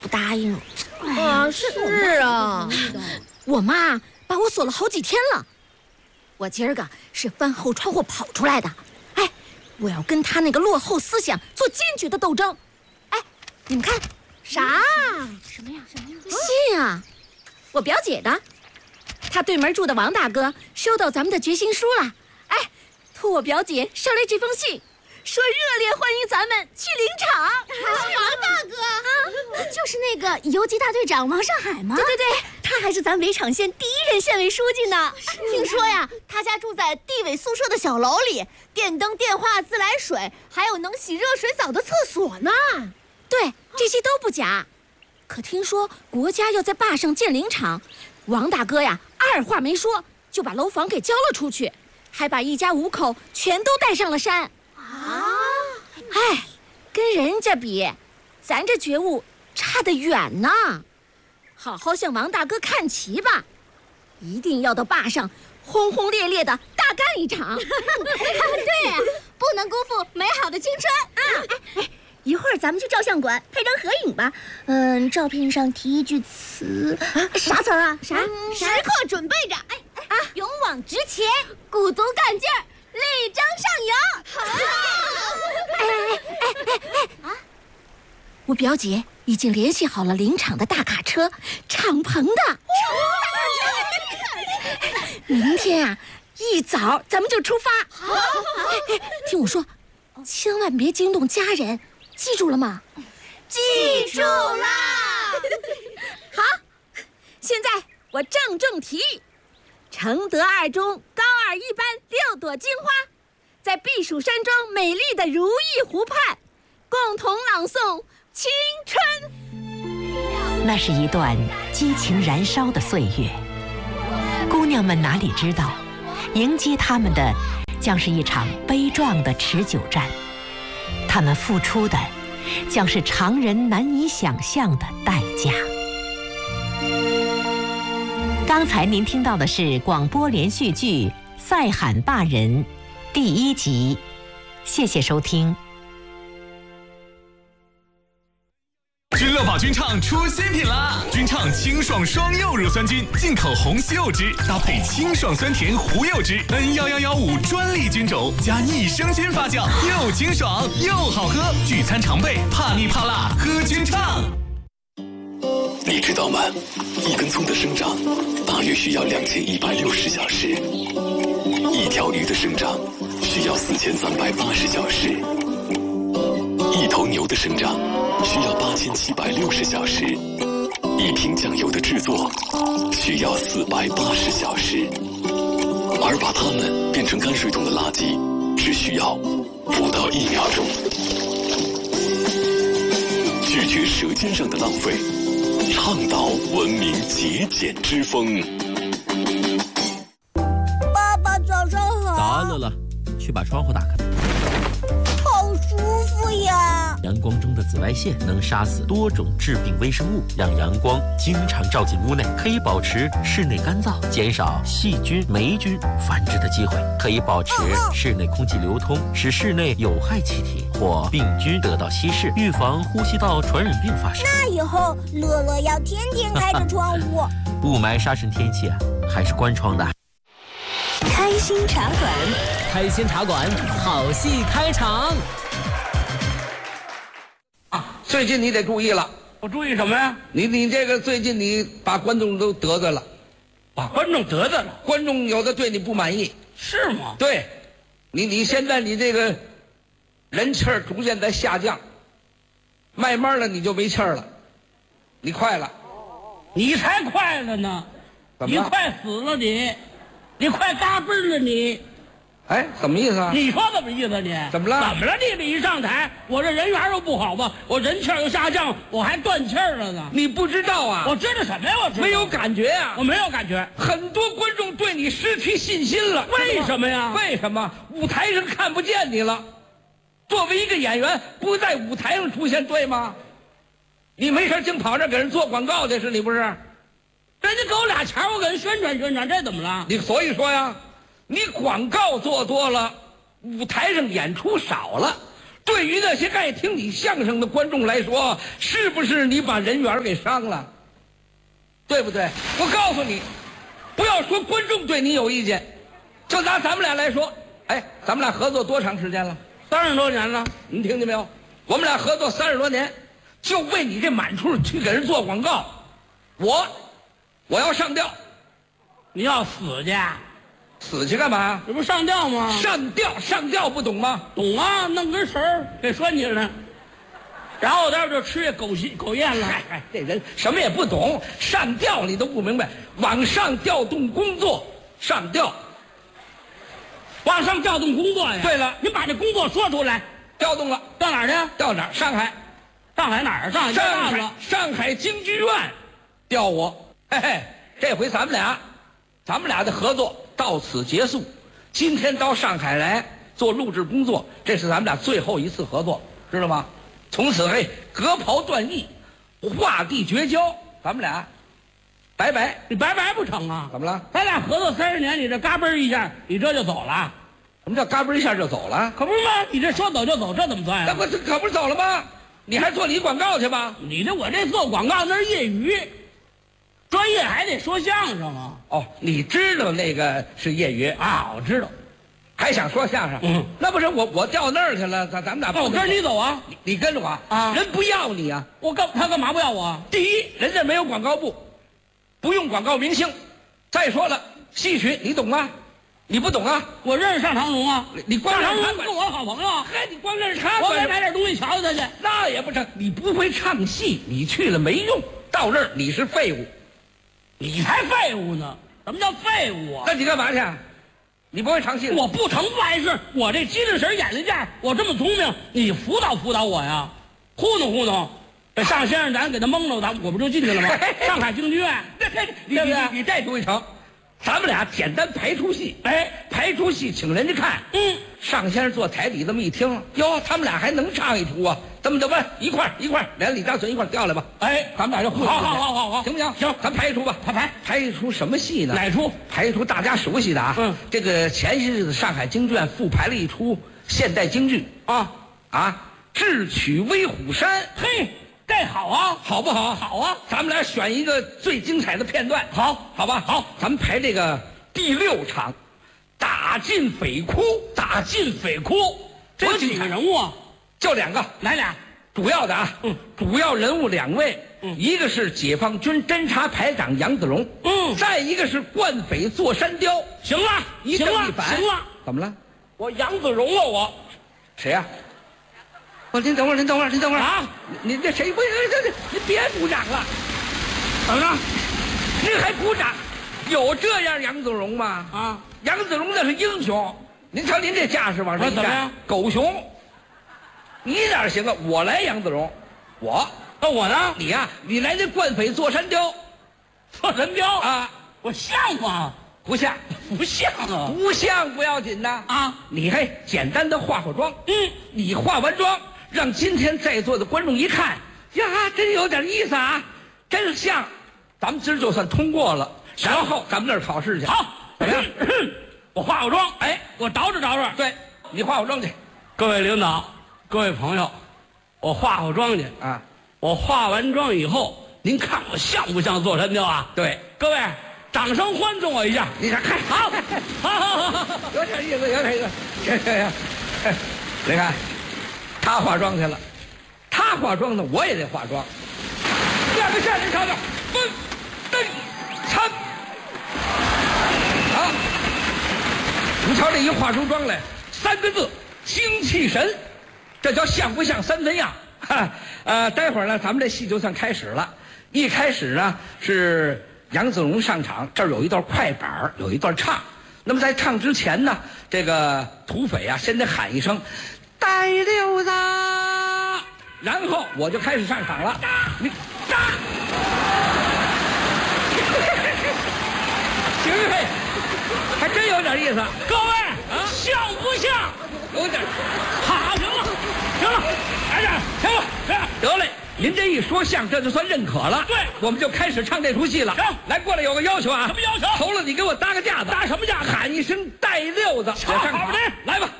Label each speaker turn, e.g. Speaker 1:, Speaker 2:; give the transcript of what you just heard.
Speaker 1: 不答应。
Speaker 2: 是啊，
Speaker 1: 我妈把我锁了好几天了。我今儿个是翻后窗户跑出来的。哎，我要跟她那个落后思想做坚决的斗争。哎，你们看，
Speaker 2: 啥？
Speaker 1: 什么呀？信啊，我表姐的。她对门住的王大哥收到咱们的决心书了。哎，托我表姐捎来这封信。说热烈欢迎咱们去林场。
Speaker 2: 王大哥啊，就是那个游击大队长王上海吗？
Speaker 1: 对，
Speaker 2: 他还是咱围场县第一任县委书记呢。听说呀，他家住在地委宿舍的小楼里，电灯、电话、自来水，还有能洗热水澡的厕所呢。
Speaker 1: 对，这些都不假。可听说国家要在坝上建林场，王大哥呀，二话没说就把楼房给交了出去，还把一家5口全都带上了山。哎，跟人家比，咱这觉悟差得远呢。好好向王大哥看齐吧，一定要到坝上轰轰烈烈的大干一场。
Speaker 2: 对，不能辜负美好的青春。一会儿咱们去照相馆拍张合影吧。照片上提一句词，啥词儿啊？啥？时刻准备着，勇往直前，鼓足干劲儿，力争上游。
Speaker 1: 我表姐已经联系好了林场的大卡车、敞篷的。明天啊，一早咱们就出发。听我说，千万别惊动家人，记住了吗？
Speaker 2: 记住啦。
Speaker 1: 好，现在我郑重提议，承德2中高2一班6朵金花，在避暑山庄美丽的如意湖畔，共同朗诵青春。
Speaker 3: 那是一段激情燃烧的岁月，姑娘们哪里知道，迎接她们的将是一场悲壮的持久战，她们付出的将是常人难以想象的代价。刚才您听到的是广播连续剧《赛罕坝人》第1集，谢谢收听。
Speaker 4: 君乐宝君畅出新品啦！君畅清爽双柚乳酸菌，进口红西柚汁，搭配清爽酸甜胡柚汁 ，N1115专利菌种，加益生菌发酵，又清爽又好喝。聚餐常备，怕腻怕辣，喝君畅。
Speaker 5: 你知道吗？一根葱的生长大约需要2160小时，一条鱼的生长需要4380小时，一头牛的生长需要8760小时，一瓶酱油的制作需要480小时，而把它们变成泔水桶的垃圾只需要不到1秒钟。拒绝舌尖上的浪费，倡导文明节俭之风。
Speaker 2: 爸爸早上好。
Speaker 6: 早安，乐乐，去把窗户打开。
Speaker 2: 好舒服呀！
Speaker 6: 阳光中的紫外线能杀死多种致病微生物，让阳光经常照进屋内，可以保持室内干燥，减少细菌、霉菌繁殖的机会，可以保持室内空气流通，使室内有害气体或病菌得到稀释，预防呼吸道传染病发生。
Speaker 2: 那以后乐乐要天天开着窗户。
Speaker 6: 雾霾杀神天气啊，还是关窗的。
Speaker 3: 开心茶馆，
Speaker 7: 开心茶馆，好戏开场。
Speaker 8: 最近你得注意了。
Speaker 9: 我注意什么呀？
Speaker 8: 你这个最近你把观众都得罪了，
Speaker 9: 把观众得罪了，
Speaker 8: 观众有的对你不满意。
Speaker 9: 是吗？
Speaker 8: 对，你现在你这个人气儿逐渐在下降，慢慢的你就没气儿了，你快了。
Speaker 9: 你才快了呢，你快死了你快嘎嘣了你。
Speaker 8: 哎，什么意思啊？
Speaker 9: 你说怎么意思你？
Speaker 8: 怎么了？
Speaker 9: 怎么了你一上台，我这人缘又不好吧？我人气儿又下降，我还断气儿了呢。
Speaker 8: 你不知道啊？
Speaker 9: 我知道什么呀？我知道
Speaker 8: 没有感觉啊？
Speaker 9: 我没有感觉。
Speaker 8: 很多观众对你失去信心了。
Speaker 9: 为什么呀？
Speaker 8: 为什么？舞台上看不见你了。作为一个演员，不在舞台上出现，对吗？你没事净跑这给人做广告去，是你不是？人
Speaker 9: 家给我俩钱，我给人宣传宣传，这怎么了？
Speaker 8: 你所以说呀，你广告做多了，舞台上演出少了， 对于那些爱听你相声的观众来说，是不是你把人缘给伤了？对不对？我告诉你，不要说观众对你有意见，就拿咱们俩来说，哎，咱们俩合作多长时间了
Speaker 9: ？30多年了，
Speaker 8: 您听见没有？我们俩合作30多年，就为你这满处去给人做广告，我要上吊。
Speaker 9: 你要死去？
Speaker 8: 死去干嘛？
Speaker 9: 这不上吊吗？
Speaker 8: 上吊不懂吗？
Speaker 9: 懂啊，弄根绳儿给拴起来，然后待会儿就吃狗宴了。
Speaker 8: 嗨，这人什么也不懂，上吊你都不明白，往上调动工作，上吊，
Speaker 9: 往上调动工作呀。
Speaker 8: 对了，
Speaker 9: 你把这工作说出来。
Speaker 8: 调动了，
Speaker 9: 到哪儿去？
Speaker 8: 到哪儿？上海。
Speaker 9: 上海哪儿？
Speaker 8: 上海京剧院调我。嘿嘿，这回咱们俩的合作到此结束。今天到上海来做录制工作，这是咱们俩最后一次合作，知道吗？从此隔袍断义，画地绝交，咱们俩拜拜。
Speaker 9: 你拜拜不成啊？
Speaker 8: 怎么了？
Speaker 9: 咱俩合作30年，你这嘎嘣一下，你这就走了？
Speaker 8: 什么叫嘎嘣一下就走了？
Speaker 9: 可不是吗？你这说走就走，这怎么算呀？
Speaker 8: 那可不是走了吗？你还做你广告去吧？
Speaker 9: 我这做广告那是业余，专业还得说相声啊。
Speaker 8: 哦，你知道那个是业余
Speaker 9: 啊？我知道，
Speaker 8: 还想说相声？那不是我调那儿去了，咱们俩。
Speaker 9: 我跟着你走啊？
Speaker 8: 你跟着我啊？人不要你啊？
Speaker 9: 他干嘛不要我？
Speaker 8: 第一，人家没有广告部，不用广告明星。再说了，戏曲你懂吗？你不懂啊？
Speaker 9: 我认识上长荣啊！
Speaker 8: 你光
Speaker 9: 上长荣跟我好朋友。
Speaker 8: 嗨，你光认识他，
Speaker 9: 我得买点东西瞧瞧他去。
Speaker 8: 那也不成，你不会唱戏，你去了没用，到这儿你是废物。
Speaker 9: 你才废物呢！什么叫废物啊？
Speaker 8: 那你干嘛去？你不会唱戏？
Speaker 9: 我不成办事，我这机灵神眼力劲，我这么聪明，你辅导我呀？糊弄糊弄，这尚先生咱给他蒙了，我不就进去了吗？上海京剧院，对不对？
Speaker 8: 你这主意成。咱们俩简单排出戏，排出戏请人家看。尚先生坐台底这么一听，哟，他们俩还能唱一出啊？这么的吧，一块连李大嘴一块调来吧。咱们俩就
Speaker 9: 好，
Speaker 8: 行不行？行，咱排一出吧。排一出什么戏呢？
Speaker 9: 哪出？
Speaker 8: 排一出大家熟悉的啊。这个前些日子上海京剧院复排了一出现代京剧智取威虎山。
Speaker 9: 嘿。这好啊，
Speaker 8: 好不好？
Speaker 9: 好啊，
Speaker 8: 咱们俩选一个最精彩的片段，好吧？
Speaker 9: 好，
Speaker 8: 咱们排这个第6场，打进匪窟。
Speaker 9: 有几个人物啊？
Speaker 8: 就2个，
Speaker 9: 哪俩？
Speaker 8: 主要的啊，主要人物2位，一个是解放军侦察排长杨子荣，再一个是惯匪坐山雕。
Speaker 9: 行了，
Speaker 8: 一正一反。
Speaker 9: 行了，
Speaker 8: 怎么了？
Speaker 9: 我杨子荣了，我
Speaker 8: 谁呀？您等会儿
Speaker 9: 啊！
Speaker 8: 你这谁？你别鼓掌了，
Speaker 9: 怎么着？
Speaker 8: 您还鼓掌？有这样杨子荣吗？杨子荣那是英雄，您瞧您这架势往上一站，狗熊。你哪行啊？我来杨子荣，
Speaker 9: 那我呢？
Speaker 8: 你呀，你来这惯匪坐山雕，啊！
Speaker 9: 我像吗？
Speaker 8: 不像啊！不像不要紧呐你还简单的化妆，你化完妆。让今天在座的观众一看呀，真有点意思啊，真像。咱们今儿就算通过了，然后咱们那儿考试去。
Speaker 9: 好，
Speaker 8: 怎么样？
Speaker 9: 我化妆，我捯饬。
Speaker 8: 对，你化妆去。
Speaker 9: 各位领导，各位朋友，我化妆去
Speaker 8: 啊。
Speaker 9: 我化完妆以后，您看我像不像坐山雕啊？
Speaker 8: 对，
Speaker 9: 各位掌声欢送我一下。
Speaker 8: 你看，好，有点意思。你看。他化妆去了，他化妆呢，我也得化妆。2个下人看看，分、登、参。好，你瞧这一化出妆来，3个字：精气神。这叫像不像3分样？待会儿呢，咱们这戏就算开始了。一开始呢是杨子荣上场，这儿有一段快板，有一段唱。那么在唱之前呢，这个土匪啊，先得喊一声。带溜子，然后我就开始上场了。你打，行嘿，还真有点意思。
Speaker 9: 各位像不像？
Speaker 8: 有点。
Speaker 9: 好，行了，来点，行了，
Speaker 8: 得嘞。您这一说像，这就算认可了。
Speaker 9: 对，
Speaker 8: 我们就开始唱这出戏了。
Speaker 9: 行，
Speaker 8: 来，过来有个要求啊。
Speaker 9: 什么要求？
Speaker 8: 头了你给我搭个架子。
Speaker 9: 搭什么架子？
Speaker 8: 喊一声带溜子。
Speaker 9: 好的，
Speaker 8: 来吧。